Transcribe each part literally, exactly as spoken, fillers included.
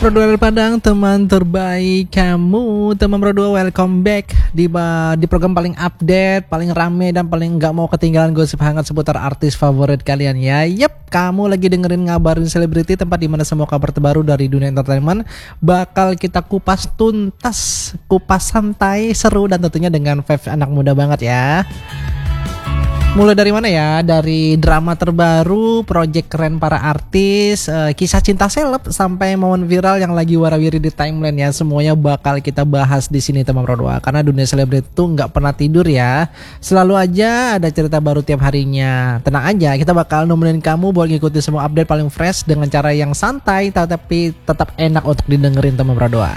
Pro dua Padang, teman terbaik kamu. Teman Pro dua, welcome back di di program paling update, paling rame dan paling nggak mau ketinggalan gosip hangat seputar artis favorit kalian ya. Yep, kamu lagi dengerin Ngabarin Selebriti, tempat dimana semua kabar terbaru dari dunia entertainment bakal kita kupas tuntas, kupas santai, seru dan tentunya dengan vibes anak muda banget ya. Mulai dari mana ya? Dari drama terbaru, project keren para artis, uh, kisah cinta seleb, sampai momen viral yang lagi warawiri di timeline ya. Semuanya bakal kita bahas di sini teman Pro dua. Karena dunia selebriti tuh nggak pernah tidur ya. Selalu aja ada cerita baru tiap harinya. Tenang aja, kita bakal nemenin kamu buat ngikutin semua update paling fresh dengan cara yang santai tapi tetap enak untuk didengerin teman Pro dua.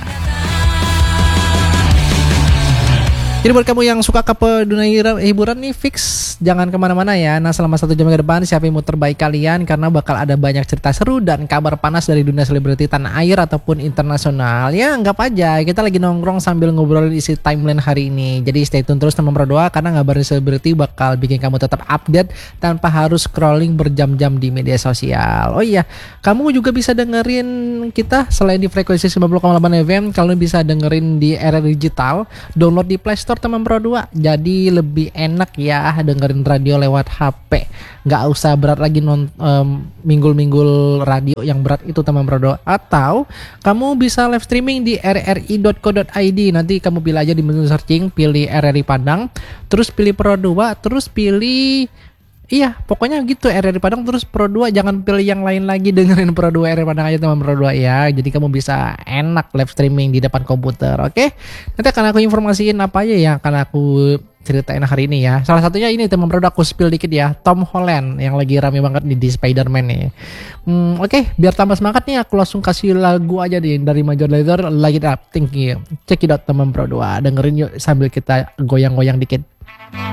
Jadi buat kamu yang suka ke dunia hiburan nih, fix jangan kemana-mana ya. Nah selama satu jam ke depan siapin mood terbaik kalian, karena bakal ada banyak cerita seru dan kabar panas dari dunia selebriti tanah air ataupun internasional. Ya anggap aja kita lagi nongkrong sambil ngobrolin isi timeline hari ini. Jadi stay tune terus teman Pro dua, karena Ngabarin Selebriti bakal bikin kamu tetap update tanpa harus scrolling berjam-jam di media sosial. Oh iya, kamu juga bisa dengerin kita selain di frekuensi sembilan puluh koma delapan F M, kalian bisa dengerin di era digital, download di Play Store teman Pro dua. Jadi lebih enak ya dengerin radio lewat H P, nggak usah berat lagi non um, minggul-minggul radio yang berat itu teman Pro dua. Atau kamu bisa live streaming di r r i dot co dot i d. Nanti kamu pilih aja di menu searching, pilih R R I Padang, terus pilih Pro dua, terus pilih iya, pokoknya gitu R R I Padang terus Pro dua, jangan pilih yang lain lagi, dengerin Pro dua R R I Padang aja teman Pro dua ya. Jadi kamu bisa enak live streaming di depan komputer, oke? Nanti akan aku informasiin apa aja yang akan aku ceritain hari ini ya. Salah satunya ini teman Pro dua, aku spill dikit ya, Tom Holland yang lagi rame banget nih di Spider-Man nih. Hmm, oke, okay, biar tambah semangat nih aku langsung kasih lagu aja nih dari Major Lazer, Light It Up. Thank you. Check it out teman Pro dua, dengerin yuk sambil kita goyang-goyang dikit.